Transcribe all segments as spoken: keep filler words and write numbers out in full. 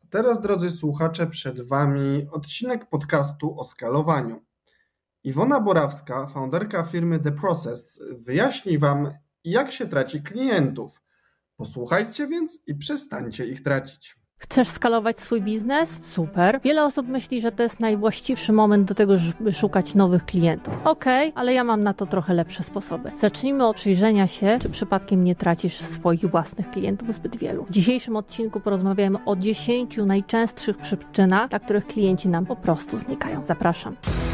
Teraz, drodzy słuchacze, przed Wami odcinek podcastu o skalowaniu. Iwona Borawska, founderka firmy The Process, wyjaśni Wam, jak się traci klientów. Posłuchajcie więc i przestańcie ich tracić. Chcesz skalować swój biznes? Super. Wiele osób myśli, że to jest najwłaściwszy moment do tego, żeby szukać nowych klientów. Okej, okay, ale ja mam na to trochę lepsze sposoby. Zacznijmy od przyjrzenia się, czy przypadkiem nie tracisz swoich własnych klientów zbyt wielu. W dzisiejszym odcinku porozmawiamy o dziesięciu najczęstszych przyczynach, dla których klienci nam po prostu znikają. Zapraszam.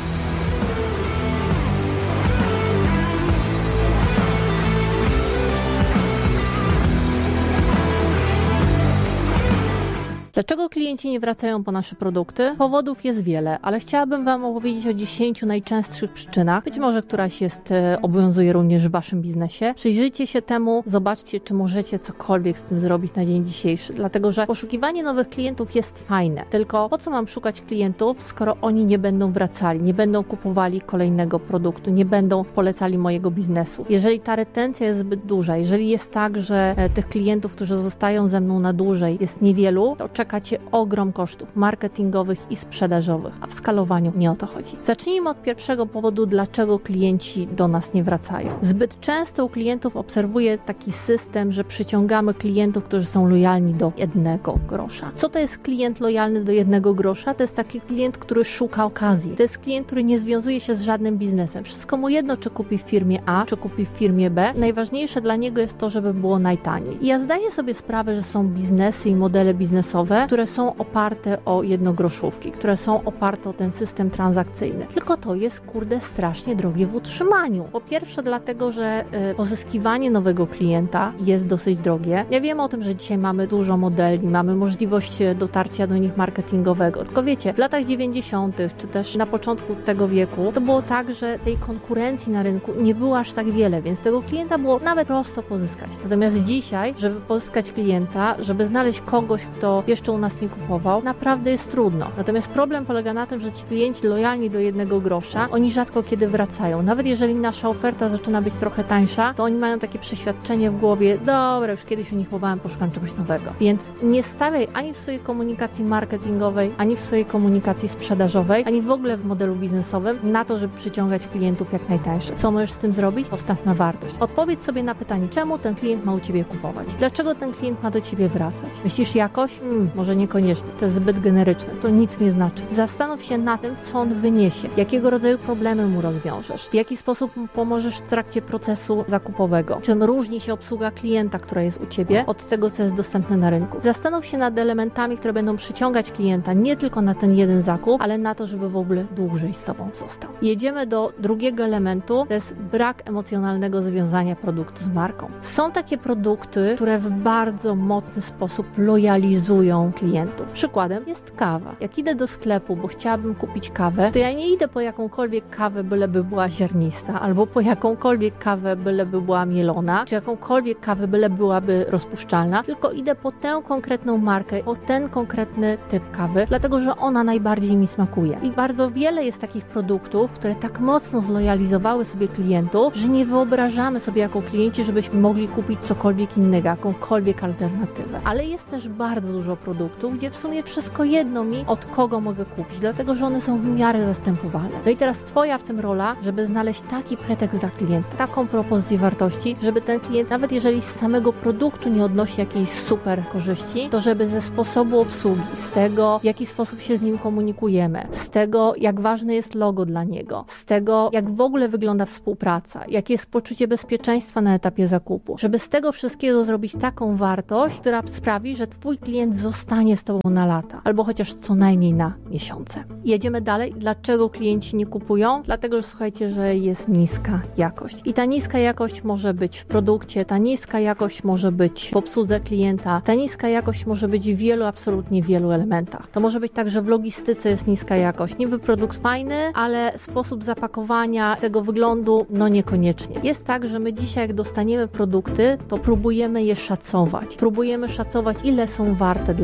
Dlaczego klienci nie wracają po nasze produkty? Powodów jest wiele, ale chciałabym Wam opowiedzieć o dziesięciu najczęstszych przyczynach. Być może któraś jest, e, obowiązuje również w Waszym biznesie. Przyjrzyjcie się temu, zobaczcie, czy możecie cokolwiek z tym zrobić na dzień dzisiejszy. Dlatego, że poszukiwanie nowych klientów jest fajne. Tylko po co mam szukać klientów, skoro oni nie będą wracali, nie będą kupowali kolejnego produktu, nie będą polecali mojego biznesu. Jeżeli ta retencja jest zbyt duża, jeżeli jest tak, że e, tych klientów, którzy zostają ze mną na dłużej, jest niewielu, to czekacie ogrom kosztów marketingowych i sprzedażowych, a w skalowaniu nie o to chodzi. Zacznijmy od pierwszego powodu, dlaczego klienci do nas nie wracają. Zbyt często u klientów obserwuję taki system, że przyciągamy klientów, którzy są lojalni do jednego grosza. Co to jest klient lojalny do jednego grosza? To jest taki klient, który szuka okazji. To jest klient, który nie związuje się z żadnym biznesem. Wszystko mu jedno, czy kupi w firmie A, czy kupi w firmie B. Najważniejsze dla niego jest to, żeby było najtaniej. I ja zdaję sobie sprawę, że są biznesy i modele biznesowe, które są oparte o jednogroszówki, które są oparte o ten system transakcyjny. Tylko to jest, kurde, strasznie drogie w utrzymaniu. Po pierwsze dlatego, że y, pozyskiwanie nowego klienta jest dosyć drogie. Ja wiem o tym, że dzisiaj mamy dużo modeli, mamy możliwość dotarcia do nich marketingowego. Tylko wiecie, w latach dziewięćdziesiątych czy też na początku tego wieku to było tak, że tej konkurencji na rynku nie było aż tak wiele, więc tego klienta było nawet prosto pozyskać. Natomiast dzisiaj, żeby pozyskać klienta, żeby znaleźć kogoś, kto jeszcze u nas nie kupował, naprawdę jest trudno. Natomiast problem polega na tym, że ci klienci lojalni do jednego grosza, oni rzadko kiedy wracają. Nawet jeżeli nasza oferta zaczyna być trochę tańsza, to oni mają takie przeświadczenie w głowie, dobra, już kiedyś u nich kupowałem, poszukam czegoś nowego. Więc nie stawiaj ani w swojej komunikacji marketingowej, ani w swojej komunikacji sprzedażowej, ani w ogóle w modelu biznesowym na to, żeby przyciągać klientów jak najtańsze. Co możesz z tym zrobić? Postaw na wartość. Odpowiedz sobie na pytanie, czemu ten klient ma u Ciebie kupować? Dlaczego ten klient ma do Ciebie wracać? Myślisz jakoś? Hmm, może niekoniecznie, to jest zbyt generyczne, to nic nie znaczy. Zastanów się na tym, co on wyniesie, jakiego rodzaju problemy mu rozwiążesz, w jaki sposób mu pomożesz w trakcie procesu zakupowego, czym różni się obsługa klienta, która jest u Ciebie, od tego, co jest dostępne na rynku. Zastanów się nad elementami, które będą przyciągać klienta nie tylko na ten jeden zakup, ale na to, żeby w ogóle dłużej z Tobą został. Jedziemy do drugiego elementu, to jest brak emocjonalnego związania produktu z marką. Są takie produkty, które w bardzo mocny sposób lojalizują klientów. Przykładem jest kawa. Jak idę do sklepu, bo chciałabym kupić kawę, to ja nie idę po jakąkolwiek kawę, byleby była ziarnista, albo po jakąkolwiek kawę, byleby była mielona, czy jakąkolwiek kawę, byle byłaby rozpuszczalna, tylko idę po tę konkretną markę, po ten konkretny typ kawy, dlatego, że ona najbardziej mi smakuje. I bardzo wiele jest takich produktów, które tak mocno zlojalizowały sobie klientów, że nie wyobrażamy sobie jako klienci, żebyśmy mogli kupić cokolwiek innego, jakąkolwiek alternatywę. Ale jest też bardzo dużo produktów, gdzie w sumie wszystko jedno mi, od kogo mogę kupić, dlatego, że one są w miarę zastępowalne. No i teraz Twoja w tym rola, żeby znaleźć taki pretekst dla klienta, taką propozycję wartości, żeby ten klient, nawet jeżeli z samego produktu nie odnosi jakiejś super korzyści, to żeby ze sposobu obsługi, z tego, w jaki sposób się z nim komunikujemy, z tego, jak ważne jest logo dla niego, z tego, jak w ogóle wygląda współpraca, jakie jest poczucie bezpieczeństwa na etapie zakupu, żeby z tego wszystkiego zrobić taką wartość, która sprawi, że Twój klient zostanie z Tobą na lata, albo chociaż co najmniej na miesiące. Jedziemy dalej. Dlaczego klienci nie kupują? Dlatego, że słuchajcie, że jest niska jakość. I ta niska jakość może być w produkcie, ta niska jakość może być w obsłudze klienta, ta niska jakość może być w wielu, absolutnie wielu elementach. To może być tak, że w logistyce jest niska jakość. Niby produkt fajny, ale sposób zapakowania tego wyglądu, no niekoniecznie. Jest tak, że my dzisiaj jak dostaniemy produkty, to próbujemy je szacować. Próbujemy szacować, ile są warte dla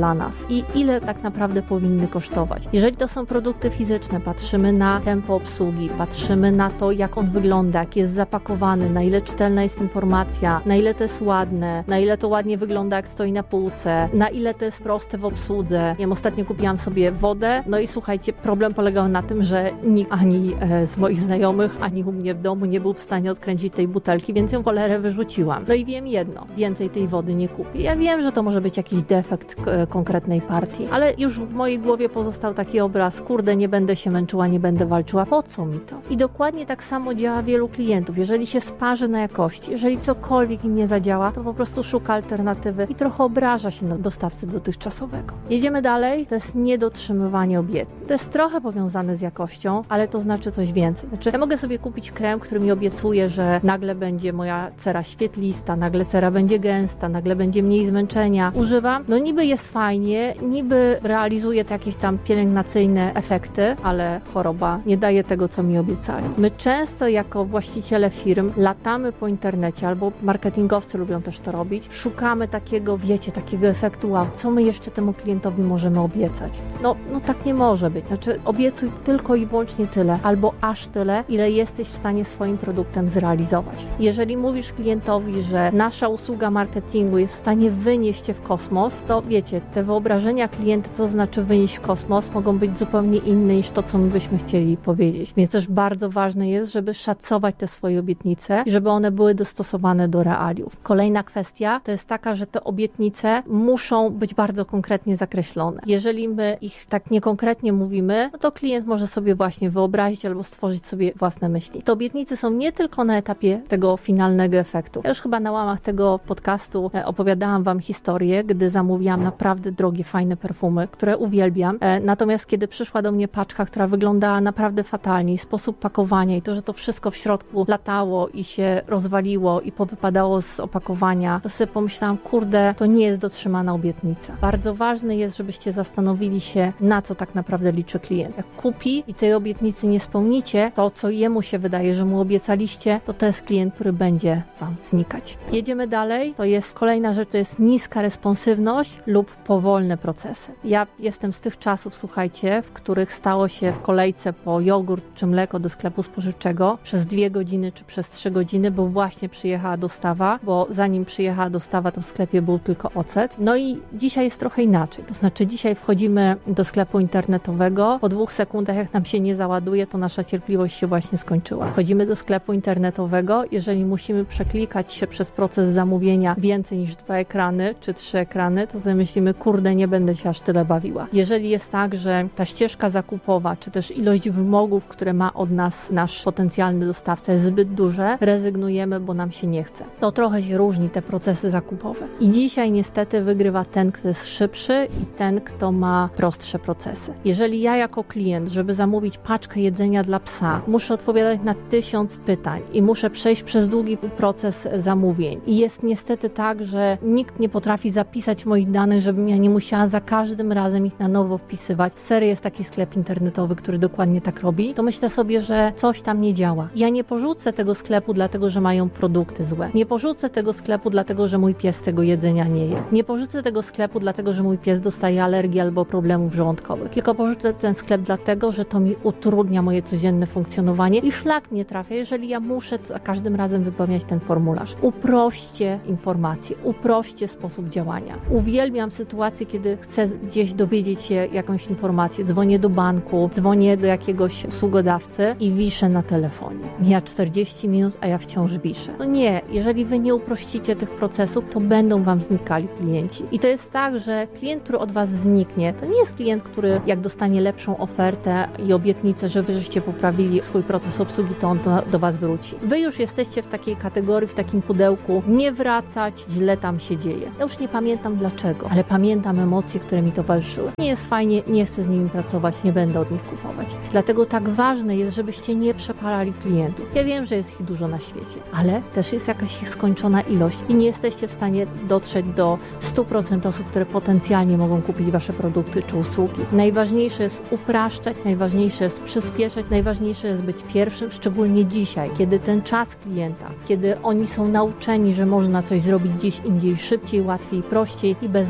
dla nas i ile tak naprawdę powinny kosztować. Jeżeli to są produkty fizyczne, patrzymy na tempo obsługi, patrzymy na to, jak on wygląda, jak jest zapakowany, na ile czytelna jest informacja, na ile to jest ładne, na ile to ładnie wygląda, jak stoi na półce, na ile to jest proste w obsłudze. Nie wiem, ostatnio kupiłam sobie wodę, no i słuchajcie, problem polegał na tym, że nikt ani e, z moich znajomych, ani u mnie w domu nie był w stanie odkręcić tej butelki, więc ją cholerę wyrzuciłam. No i wiem jedno, więcej tej wody nie kupię. Ja wiem, że to może być jakiś defekt e, konkretnej partii, ale już w mojej głowie pozostał taki obraz, kurde, nie będę się męczyła, nie będę walczyła, po co mi to? I dokładnie tak samo działa wielu klientów. Jeżeli się sparzy na jakości, jeżeli cokolwiek im nie zadziała, to po prostu szuka alternatywy i trochę obraża się na dostawcy dotychczasowego. Jedziemy dalej, to jest niedotrzymywanie obietnic. To jest trochę powiązane z jakością, ale to znaczy coś więcej. Znaczy, ja mogę sobie kupić krem, który mi obiecuje, że nagle będzie moja cera świetlista, nagle cera będzie gęsta, nagle będzie mniej zmęczenia. Używam, no niby jest fajnie, niby realizuje to jakieś tam pielęgnacyjne efekty, ale choroba nie daje tego, co mi obiecali. My często jako właściciele firm latamy po internecie, albo marketingowcy lubią też to robić, szukamy takiego, wiecie, takiego efektu wow, co my jeszcze temu klientowi możemy obiecać. No, no tak nie może być. Znaczy obiecuj tylko i wyłącznie tyle, albo aż tyle, ile jesteś w stanie swoim produktem zrealizować. Jeżeli mówisz klientowi, że nasza usługa marketingu jest w stanie wynieść cię w kosmos, to wiecie, te wyobrażenia klienta, co znaczy wynieść w kosmos, mogą być zupełnie inne niż to, co my byśmy chcieli powiedzieć. Więc też bardzo ważne jest, żeby szacować te swoje obietnice i żeby one były dostosowane do realiów. Kolejna kwestia to jest taka, że te obietnice muszą być bardzo konkretnie zakreślone. Jeżeli my ich tak niekonkretnie mówimy, no to klient może sobie właśnie wyobrazić albo stworzyć sobie własne myśli. Te obietnice są nie tylko na etapie tego finalnego efektu. Ja już chyba na łamach tego podcastu opowiadałam wam historię, gdy zamówiłam naprawdę drogie, fajne perfumy, które uwielbiam. Natomiast kiedy przyszła do mnie paczka, która wyglądała naprawdę fatalnie, sposób pakowania i to, że to wszystko w środku latało i się rozwaliło i powypadało z opakowania, to sobie pomyślałam, kurde, to nie jest dotrzymana obietnica. Bardzo ważne jest, żebyście zastanowili się, na co tak naprawdę liczy klient. Jak kupi i tej obietnicy nie spełnicie, to co jemu się wydaje, że mu obiecaliście, to to jest klient, który będzie wam znikać. Jedziemy dalej. To jest kolejna rzecz, to jest niska responsywność lub powolne procesy. Ja jestem z tych czasów, słuchajcie, w których stało się w kolejce po jogurt czy mleko do sklepu spożywczego przez dwie godziny czy przez trzy godziny, bo właśnie przyjechała dostawa, bo zanim przyjechała dostawa, to w sklepie był tylko ocet. No i dzisiaj jest trochę inaczej. To znaczy dzisiaj wchodzimy do sklepu internetowego, po dwóch sekundach jak nam się nie załaduje, to nasza cierpliwość się właśnie skończyła. Wchodzimy do sklepu internetowego, jeżeli musimy przeklikać się przez proces zamówienia więcej niż dwa ekrany czy trzy ekrany, to sobie myślimy, kurde, nie będę się aż tyle bawiła. Jeżeli jest tak, że ta ścieżka zakupowa, czy też ilość wymogów, które ma od nas nasz potencjalny dostawca jest zbyt duże, rezygnujemy, bo nam się nie chce. To trochę się różni te procesy zakupowe. I dzisiaj niestety wygrywa ten, kto jest szybszy i ten, kto ma prostsze procesy. Jeżeli ja jako klient, żeby zamówić paczkę jedzenia dla psa, muszę odpowiadać na tysiąc pytań i muszę przejść przez długi proces zamówień. I jest niestety tak, że nikt nie potrafi zapisać moich danych, żebym ja nie musiała za każdym razem ich na nowo wpisywać. Serio jest taki sklep internetowy, który dokładnie tak robi, to myślę sobie, że coś tam nie działa. Ja nie porzucę tego sklepu dlatego, że mają produkty złe. Nie porzucę tego sklepu dlatego, że mój pies tego jedzenia nie je. Nie porzucę tego sklepu dlatego, że mój pies dostaje alergii albo problemów żołądkowych. Tylko porzucę ten sklep dlatego, że to mi utrudnia moje codzienne funkcjonowanie i szlak nie trafia, jeżeli ja muszę za każdym razem wypełniać ten formularz. Uprośćcie informacje, uprośćcie sposób działania. Uwielbiam sytuację, kiedy chcę gdzieś dowiedzieć się jakąś informację, dzwonię do banku, dzwonię do jakiegoś usługodawcy i wiszę na telefonie. Mija czterdzieści minut, a ja wciąż wiszę. No nie, jeżeli wy nie uprościcie tych procesów, to będą wam znikali klienci. I to jest tak, że klient, który od was zniknie, to nie jest klient, który jak dostanie lepszą ofertę i obietnicę, że wy żeście poprawili swój proces obsługi, to on do, do was wróci. Wy już jesteście w takiej kategorii, w takim pudełku, nie wracać, źle tam się dzieje. Ja już nie pamiętam dlaczego, ale pamiętam emocje, które mi towarzyszyły. Nie jest fajnie, nie chcę z nimi pracować, nie będę od nich kupować. Dlatego tak ważne jest, żebyście nie przepalali klientów. Ja wiem, że jest ich dużo na świecie, ale też jest jakaś ich skończona ilość i nie jesteście w stanie dotrzeć do stu procent osób, które potencjalnie mogą kupić wasze produkty czy usługi. Najważniejsze jest upraszczać, najważniejsze jest przyspieszać, najważniejsze jest być pierwszym, szczególnie dzisiaj, kiedy ten czas klienta, kiedy oni są nauczeni, że można coś zrobić gdzieś indziej szybciej, łatwiej, prościej i bez zbędnych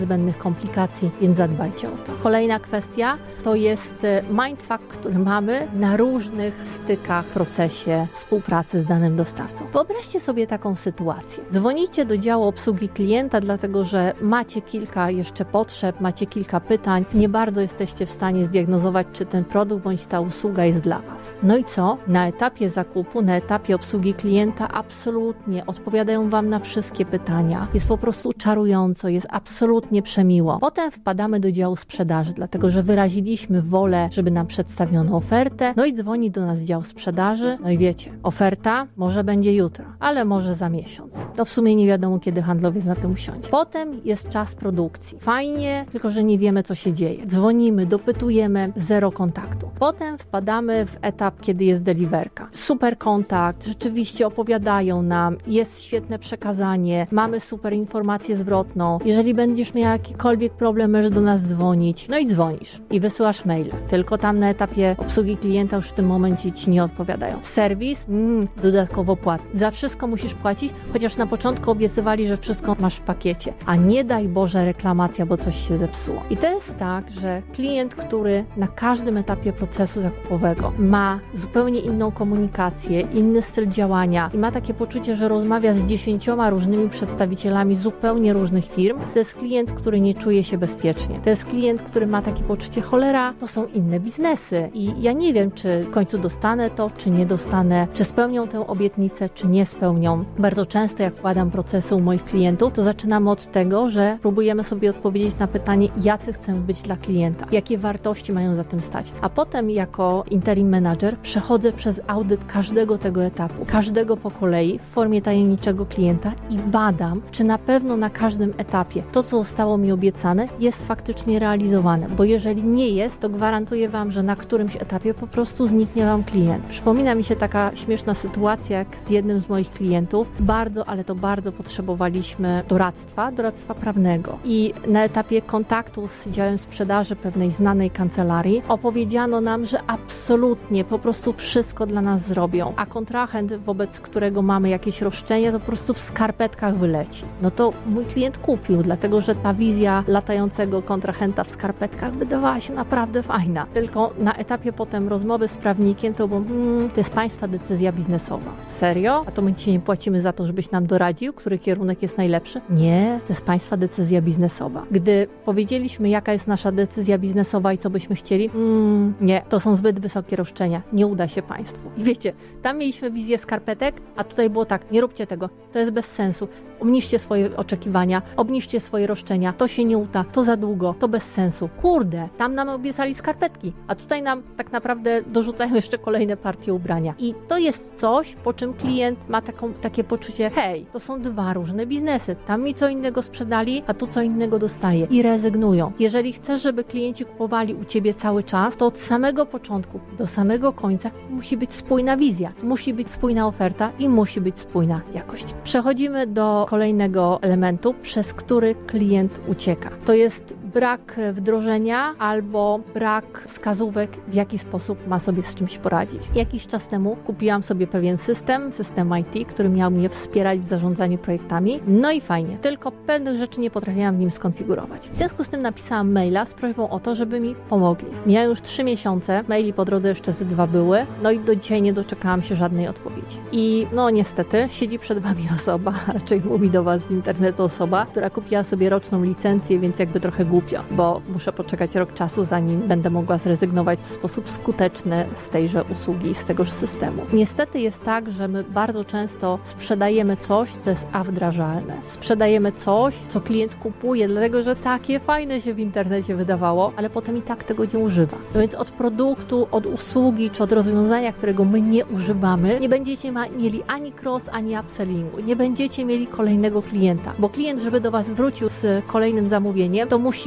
komplikacji, więc zadbajcie o to. Kolejna kwestia to jest mindfuck, który mamy na różnych stykach w procesie współpracy z danym dostawcą. Wyobraźcie sobie taką sytuację. Dzwonicie do działu obsługi klienta, dlatego że macie kilka jeszcze potrzeb, macie kilka pytań, nie bardzo jesteście w stanie zdiagnozować, czy ten produkt bądź ta usługa jest dla Was. No i co? Na etapie zakupu, na etapie obsługi klienta absolutnie odpowiadają Wam na wszystkie pytania. Jest po prostu czarująco, jest absolutnie przemiło. Potem wpadamy do działu sprzedaży, dlatego że wyraziliśmy wolę, żeby nam przedstawiono ofertę, no i dzwoni do nas dział sprzedaży, no i wiecie, oferta może będzie jutro, ale może za miesiąc. To w sumie nie wiadomo, kiedy handlowiec na tym usiądzie. Potem jest czas produkcji. Fajnie, tylko że nie wiemy, co się dzieje. Dzwonimy, dopytujemy, zero kontaktu. Potem wpadamy w etap, kiedy jest deliverka. Super kontakt, rzeczywiście opowiadają nam, jest świetne przekazanie, mamy super informację zwrotną. Jeżeli będziesz miał jakikolwiek problem, możesz do nas dzwonić. No i dzwonisz i wysyłasz maila. Tylko tam na etapie obsługi klienta już w tym momencie ci nie odpowiadają. Serwis? Mm, dodatkowo płatny. Za wszystko musisz płacić, chociaż na początku obiecywali, że wszystko masz w pakiecie. A nie daj Boże reklamacja, bo coś się zepsuło. I to jest tak, że klient, który na każdym etapie procesu zakupowego ma zupełnie inną komunikację, inny styl działania i ma takie poczucie, że rozmawia z dziesięcioma różnymi przedstawicielami zupełnie różnych firm, to jest klient, który nie czuje się bezpiecznie. To jest klient, który ma takie poczucie, cholera, to są inne biznesy i ja nie wiem, czy w końcu dostanę to, czy nie dostanę, czy spełnią tę obietnicę, czy nie spełnią. Bardzo często jak kładam procesy u moich klientów, to zaczynamy od tego, że próbujemy sobie odpowiedzieć na pytanie, jacy chcemy być dla klienta, jakie wartości mają za tym stać. A potem jako interim manager przechodzę przez audyt każdego tego etapu, każdego po kolei w formie tajemniczego klienta i badam, czy na pewno na każdym etapie to, co zostało mi obiecane, jest faktycznie realizowane, bo jeżeli nie jest, to gwarantuję Wam, że na którymś etapie po prostu zniknie Wam klient. Przypomina mi się taka śmieszna sytuacja, jak z jednym z moich klientów. Bardzo, ale to bardzo potrzebowaliśmy doradztwa, doradztwa prawnego i na etapie kontaktu z działem sprzedaży pewnej znanej kancelarii opowiedziano nam, że absolutnie po prostu wszystko dla nas zrobią, a kontrahent, wobec którego mamy jakieś roszczenia, to po prostu w skarpetkach wyleci. No to mój klient kupił, dlatego że ta wizja latającego kontrahenta w skarpetkach wydawała się naprawdę fajna. Tylko na etapie potem rozmowy z prawnikiem to było, hmm, to jest Państwa decyzja biznesowa. Serio? A to my Ci nie płacimy za to, żebyś nam doradził, który kierunek jest najlepszy? Nie, to jest Państwa decyzja biznesowa. Gdy powiedzieliśmy, jaka jest nasza decyzja biznesowa i co byśmy chcieli, hmm, nie, to są zbyt wysokie roszczenia, nie uda się Państwu. I wiecie, tam mieliśmy wizję skarpetek, a tutaj było tak, nie róbcie tego, to jest bez sensu. Obniżcie swoje oczekiwania, obniżcie swoje roszczenia, to się nie uda, to za długo, to bez sensu. Kurde, tam nam obiecali skarpetki, a tutaj nam tak naprawdę dorzucają jeszcze kolejne partie ubrania. I to jest coś, po czym klient ma taką, takie poczucie, hej, to są dwa różne biznesy, tam mi co innego sprzedali, a tu co innego dostaję i rezygnują. Jeżeli chcesz, żeby klienci kupowali u Ciebie cały czas, to od samego początku do samego końca musi być spójna wizja, musi być spójna oferta i musi być spójna jakość. Przechodzimy do kolejnego elementu, przez który klient ucieka. To jest brak wdrożenia albo brak wskazówek, w jaki sposób ma sobie z czymś poradzić. Jakiś czas temu kupiłam sobie pewien system, system I T, który miał mnie wspierać w zarządzaniu projektami. No i fajnie, tylko pewnych rzeczy nie potrafiłam w nim skonfigurować. W związku z tym napisałam maila z prośbą o to, żeby mi pomogli. Mijały już trzy miesiące, maili po drodze jeszcze ze dwa były, no i do dzisiaj nie doczekałam się żadnej odpowiedzi. I no niestety siedzi przed Wami osoba, raczej mówi do Was z internetu osoba, która kupiła sobie roczną licencję, więc jakby trochę głupio, bo muszę poczekać rok czasu, zanim będę mogła zrezygnować w sposób skuteczny z tejże usługi, z tegoż systemu. Niestety jest tak, że my bardzo często sprzedajemy coś, co jest wdrażalne. Sprzedajemy coś, co klient kupuje, dlatego że takie fajne się w internecie wydawało, ale potem i tak tego nie używa. No więc od produktu, od usługi, czy od rozwiązania, którego my nie używamy, nie będziecie ma, mieli ani cross, ani upsellingu. Nie będziecie mieli kolejnego klienta, bo klient, żeby do Was wrócił z kolejnym zamówieniem, to musi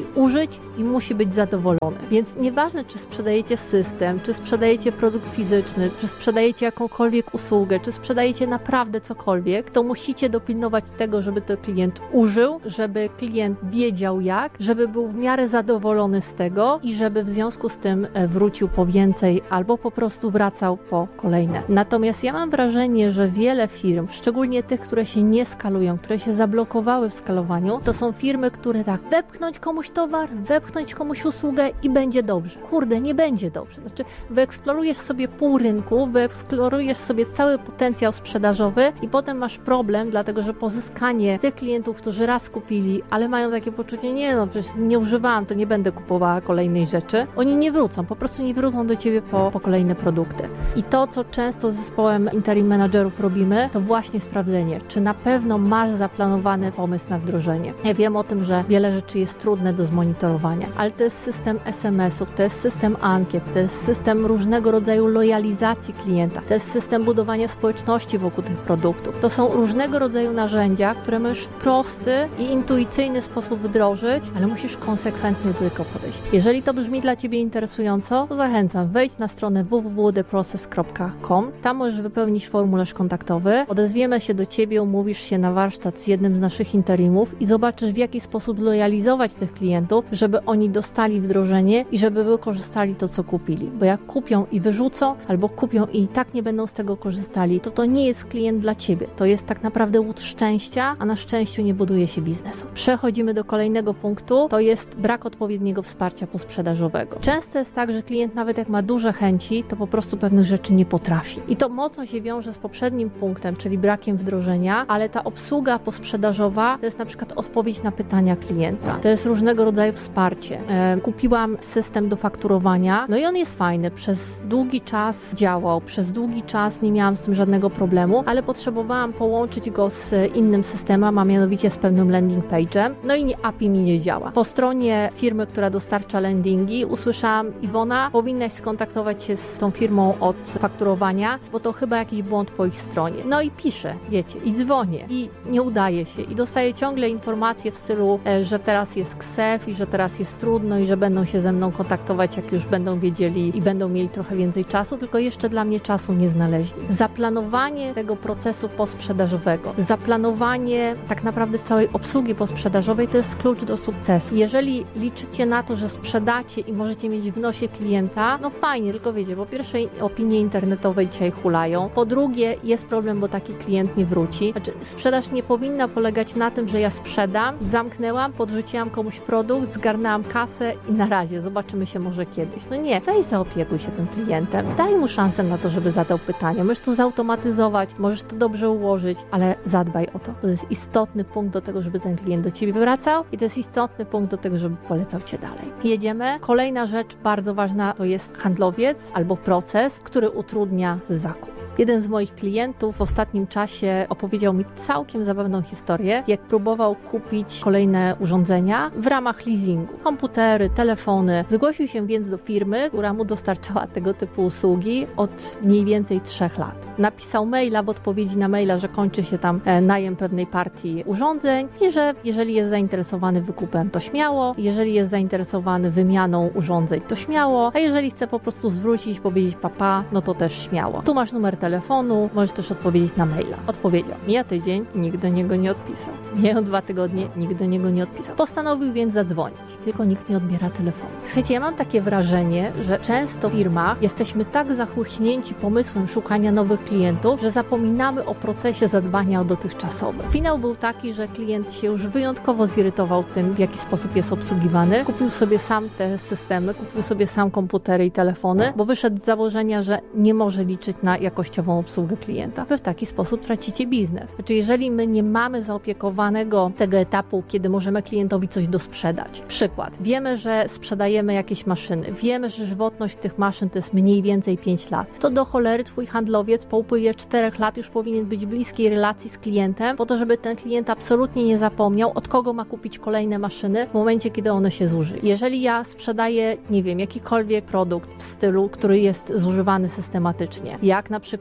musi użyć i musi być zadowolony. Więc nieważne, czy sprzedajecie system, czy sprzedajecie produkt fizyczny, czy sprzedajecie jakąkolwiek usługę, czy sprzedajecie naprawdę cokolwiek, to musicie dopilnować tego, żeby to klient użył, żeby klient wiedział jak, żeby był w miarę zadowolony z tego i żeby w związku z tym wrócił po więcej albo po prostu wracał po kolejne. Natomiast ja mam wrażenie, że wiele firm, szczególnie tych, które się nie skalują, które się zablokowały w skalowaniu, to są firmy, które tak, wepchnąć komuś towar, wepchnąć komuś usługę i będzie dobrze. Kurde, nie będzie dobrze. Znaczy, wyeksplorujesz sobie pół rynku, wyeksplorujesz sobie cały potencjał sprzedażowy i potem masz problem, dlatego że pozyskanie tych klientów, którzy raz kupili, ale mają takie poczucie, nie no, przecież nie używałam, to nie będę kupowała kolejnej rzeczy. Oni nie wrócą, po prostu nie wrócą do ciebie po, po kolejne produkty. I to, co często z zespołem interim managerów robimy, to właśnie sprawdzenie, czy na pewno masz zaplanowany pomysł na wdrożenie. Ja wiem o tym, że wiele rzeczy jest trudne do zmonitorowania, ale to jest system es em esów, to jest system ankiet, to jest system różnego rodzaju lojalizacji klienta, to jest system budowania społeczności wokół tych produktów. To są różnego rodzaju narzędzia, które możesz w prosty i intuicyjny sposób wdrożyć, ale musisz konsekwentnie do tego podejść. Jeżeli to brzmi dla Ciebie interesująco, to zachęcam, wejdź na stronę w w w kropka the process kropka com. Tam możesz wypełnić formularz kontaktowy, odezwiemy się do Ciebie, umówisz się na warsztat z jednym z naszych interimów i zobaczysz, w jaki sposób zlojalizować tych klientów, żeby oni dostali wdrożenie i żeby wykorzystali to, co kupili. Bo jak kupią i wyrzucą, albo kupią i i tak nie będą z tego korzystali, to to nie jest klient dla Ciebie. To jest tak naprawdę łód szczęścia, a na szczęściu nie buduje się biznesu. Przechodzimy do kolejnego punktu, to jest brak odpowiedniego wsparcia posprzedażowego. Często jest tak, że klient nawet jak ma duże chęci, to po prostu pewnych rzeczy nie potrafi. I to mocno się wiąże z poprzednim punktem, czyli brakiem wdrożenia, ale ta obsługa posprzedażowa to jest na przykład odpowiedź na pytania klienta. To jest różnego rodzaju wsparcie. E, kupiłam system do fakturowania, no i on jest fajny, przez długi czas działał, przez długi czas nie miałam z tym żadnego problemu, ale potrzebowałam połączyć go z innym systemem, a mianowicie z pewnym landing page'em, no i A P I mi nie działa. Po stronie firmy, która dostarcza landingi, usłyszałam: Iwona, powinnaś skontaktować się z tą firmą od fakturowania, bo to chyba jakiś błąd po ich stronie. No i piszę, wiecie, i dzwonię i nie udaje się i dostaję ciągle informacje w stylu, że teraz jest ksew i że teraz jest trudno i że będą się ze mną kontaktować, jak już będą wiedzieli i będą mieli trochę więcej czasu, tylko jeszcze dla mnie czasu nie znaleźli. Zaplanowanie tego procesu posprzedażowego, zaplanowanie tak naprawdę całej obsługi posprzedażowej to jest klucz do sukcesu. Jeżeli liczycie na to, że sprzedacie i możecie mieć w nosie klienta, no fajnie, tylko wiecie, po pierwsze opinie internetowe dzisiaj hulają, po drugie jest problem, bo taki klient nie wróci. Znaczy, sprzedaż nie powinna polegać na tym, że ja sprzedam, zamknęłam, podrzuciłam komuś produkt, zgarnęłam kasę i na razie, zobaczymy się może kiedyś. No nie, weź zaopiekuj się tym klientem, daj mu szansę na to, żeby zadał pytania. Możesz to zautomatyzować, możesz to dobrze ułożyć, ale zadbaj o to. To jest istotny punkt do tego, żeby ten klient do Ciebie wracał i to jest istotny punkt do tego, żeby polecał Cię dalej. Jedziemy. Kolejna rzecz bardzo ważna to jest handlowiec albo proces, który utrudnia zakup. Jeden z moich klientów w ostatnim czasie opowiedział mi całkiem zabawną historię, jak próbował kupić kolejne urządzenia w ramach leasingu. Komputery, telefony. Zgłosił się więc do firmy, która mu dostarczała tego typu usługi od mniej więcej trzech lat. Napisał maila w odpowiedzi na maila, że kończy się tam najem pewnej partii urządzeń i że jeżeli jest zainteresowany wykupem, to śmiało, jeżeli jest zainteresowany wymianą urządzeń, to śmiało, a jeżeli chce po prostu zwrócić, powiedzieć papa, no to też śmiało. Tu masz numer telefonu, możesz też odpowiedzieć na maila. Odpowiedział. Mija tydzień, nikt do niego nie odpisał. Mijają dwa tygodnie, nikt do niego nie odpisał. Postanowił więc zadzwonić, tylko nikt nie odbiera telefonu. Słuchajcie, ja mam takie wrażenie, że często w firmach jesteśmy tak zachłyśnięci pomysłem szukania nowych klientów, że zapominamy o procesie zadbania o dotychczasowy. Finał był taki, że klient się już wyjątkowo zirytował tym, w jaki sposób jest obsługiwany. Kupił sobie sam te systemy, kupił sobie sam komputery i telefony, bo wyszedł z założenia, że nie może liczyć na jakościową obsługę klienta. Wy w taki sposób tracicie biznes. Znaczy, jeżeli my nie mamy zaopiekowanego tego etapu, kiedy możemy klientowi coś dosprzedać. Przykład. Wiemy, że sprzedajemy jakieś maszyny. Wiemy, że żywotność tych maszyn to jest mniej więcej pięć lat. To do cholery twój handlowiec po upływie czterech lat już powinien być w bliskiej relacji z klientem, po to, żeby ten klient absolutnie nie zapomniał, od kogo ma kupić kolejne maszyny w momencie, kiedy one się zużyją. Jeżeli ja sprzedaję, nie wiem, jakikolwiek produkt w stylu, który jest zużywany systematycznie, jak na przykład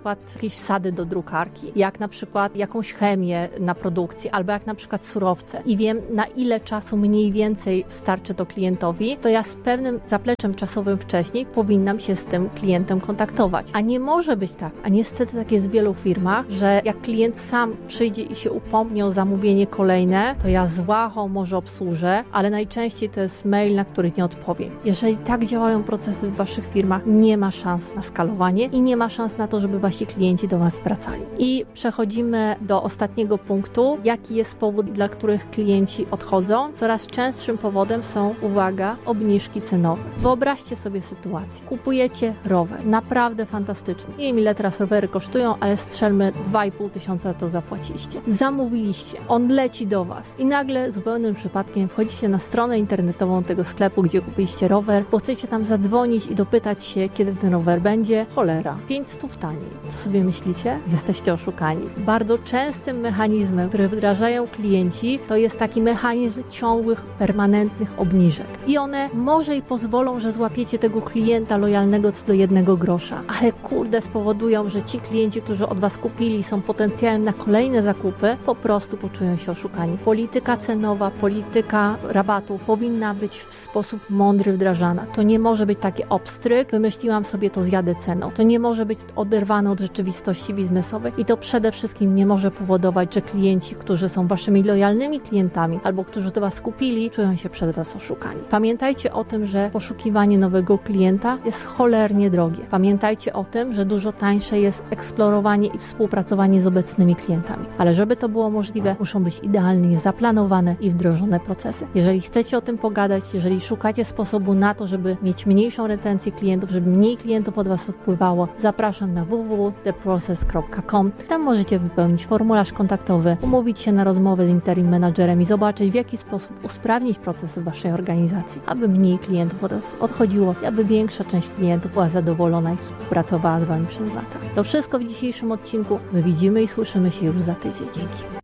przykład jakieś wsady do drukarki, jak na przykład jakąś chemię na produkcji, albo jak na przykład surowce i wiem, na ile czasu mniej więcej starczy to klientowi, to ja z pewnym zapleczem czasowym wcześniej powinnam się z tym klientem kontaktować. A nie może być tak, a niestety tak jest w wielu firmach, że jak klient sam przyjdzie i się upomni o zamówienie kolejne, to ja z łachą może obsłużę, ale najczęściej to jest mail, na który nie odpowiem. Jeżeli tak działają procesy w waszych firmach, nie ma szans na skalowanie i nie ma szans na to, żeby wasi klienci do was wracali. I przechodzimy do ostatniego punktu. Jaki jest powód, dla których klienci odchodzą? Coraz częstszym powodem są, uwaga, obniżki cenowe. Wyobraźcie sobie sytuację. Kupujecie rower. Naprawdę fantastyczny. Nie wiem, ile teraz rowery kosztują, ale strzelmy dwa i pół tysiąca za to zapłaciliście. Zamówiliście. On leci do was. I nagle zupełnym przypadkiem wchodzicie na stronę internetową tego sklepu, gdzie kupiliście rower, bo chcecie tam zadzwonić i dopytać się, kiedy ten rower będzie. Cholera. pięć stów taniej. Co sobie myślicie? Jesteście oszukani. Bardzo częstym mechanizmem, który wdrażają klienci, to jest taki mechanizm ciągłych, permanentnych obniżek. I one może i pozwolą, że złapiecie tego klienta lojalnego co do jednego grosza, ale kurde spowodują, że ci klienci, którzy od was kupili, są potencjałem na kolejne zakupy, po prostu poczują się oszukani. Polityka cenowa, polityka rabatów powinna być w sposób mądry wdrażana. To nie może być takie obstryk, wymyśliłam sobie, to zjadę ceną. To nie może być oderwane od rzeczywistości biznesowej i to przede wszystkim nie może powodować, że klienci, którzy są waszymi lojalnymi klientami albo którzy do was kupili, czują się przez was oszukani. Pamiętajcie o tym, że poszukiwanie nowego klienta jest cholernie drogie. Pamiętajcie o tym, że dużo tańsze jest eksplorowanie i współpracowanie z obecnymi klientami. Ale żeby to było możliwe, muszą być idealnie zaplanowane i wdrożone procesy. Jeżeli chcecie o tym pogadać, jeżeli szukacie sposobu na to, żeby mieć mniejszą retencję klientów, żeby mniej klientów od was odpływało, zapraszam na w w w kropka the process kropka com. Tam możecie wypełnić formularz kontaktowy, umówić się na rozmowę z interim managerem i zobaczyć, w jaki sposób usprawnić procesy w waszej organizacji, aby mniej klientów od was odchodziło i aby większa część klientów była zadowolona i współpracowała z wami przez lata. To wszystko w dzisiejszym odcinku. My widzimy i słyszymy się już za tydzień. Dzięki.